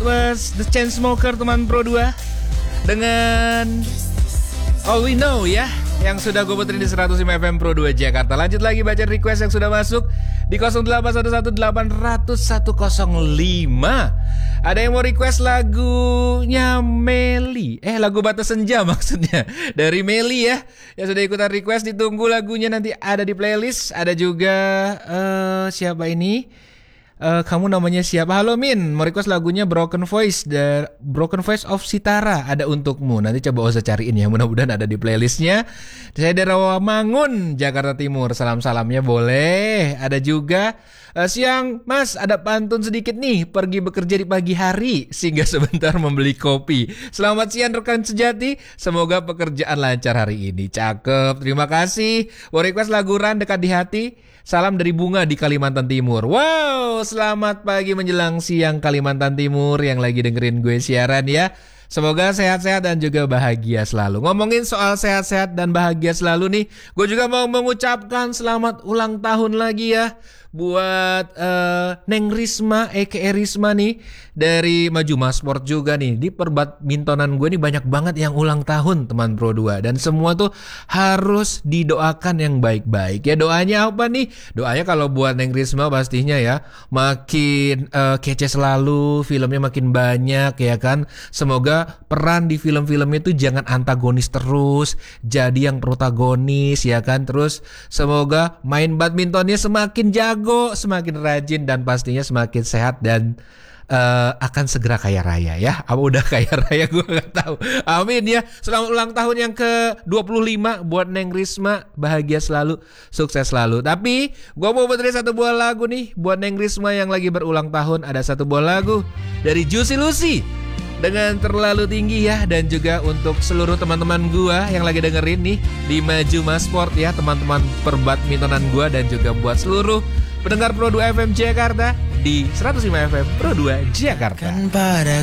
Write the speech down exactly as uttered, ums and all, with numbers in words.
was The Chainsmokers teman Pro dua dengan All We Know ya, yang sudah gue puterin di seratus lima F M Pro dua Jakarta. Lanjut lagi baca request yang sudah masuk di nol delapan satu satu delapan nol nol satu nol lima. Ada yang mau request lagunya Meli, Eh lagu Batas Senja maksudnya, dari Meli ya, yang sudah ikutan request. Ditunggu lagunya, nanti ada di playlist. Ada juga uh, siapa ini? Uh, kamu namanya siapa? Halo Min, mau request lagunya Broken Voice, The Broken Voice of Sitara, ada untukmu. Nanti coba Oza cariin ya, mudah-mudahan ada di playlistnya. Saya dari Rawamangun, Jakarta Timur. Salam-salamnya boleh. Ada juga uh, siang, Mas, ada pantun sedikit nih. Pergi bekerja di pagi hari, singgah sebentar membeli kopi. Selamat siang rekan sejati, semoga pekerjaan lancar hari ini. Cakep, terima kasih. Mau request lagu Ran Dekat di Hati. Salam dari Bunga di Kalimantan Timur. Wow, selamat pagi menjelang siang Kalimantan Timur yang lagi dengerin gue siaran ya. Semoga sehat-sehat dan juga bahagia selalu. Ngomongin soal sehat-sehat dan bahagia selalu nih, gue juga mau mengucapkan selamat ulang tahun lagi ya buat uh, Neng Risma, aka Risma nih, dari Maju Sport juga nih. Di perbadmintonan gue nih banyak banget yang ulang tahun teman Pro dua, dan semua tuh harus didoakan yang baik-baik ya. Doanya apa nih? Doanya kalau buat Neng Risma pastinya ya makin uh, kece selalu, filmnya makin banyak ya kan. Semoga peran di film-filmnya tuh jangan antagonis terus, jadi yang protagonis ya kan. Terus semoga main badmintonnya semakin jago, semakin rajin, dan pastinya semakin sehat dan uh, akan segera kaya raya ya. Apa udah kaya raya gue gak tahu. Amin ya. Selamat ulang tahun yang ke dua puluh lima buat Neng Risma. Bahagia selalu, sukses selalu. Tapi gue mau puterin satu buah lagu nih buat Neng Risma yang lagi berulang tahun. Ada satu buah lagu dari Juicy Lucy dengan Terlalu Tinggi ya. Dan juga untuk seluruh teman-teman gua yang lagi dengerin nih di Maju Sport ya, teman-teman perbadmintonan gua, dan juga buat seluruh pendengar Pro dua F M Jakarta di seratus lima F M Pro dua Jakarta.